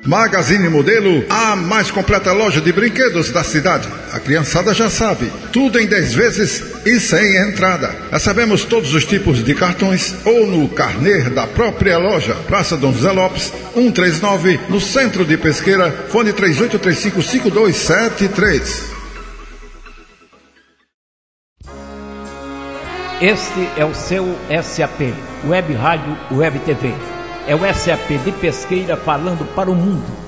Magazine Modelo, a mais completa loja de brinquedos da cidade. A criançada já sabe, tudo em 10 vezes e sem entrada. Recebemos todos os tipos de cartões ou no carnê da própria loja. Praça Dom José Lopes, 139, no centro de Pesqueira, fone 3835-5273. Este é o seu SAP, Web Rádio Web TV. É o SAP de Pesqueira falando para o mundo.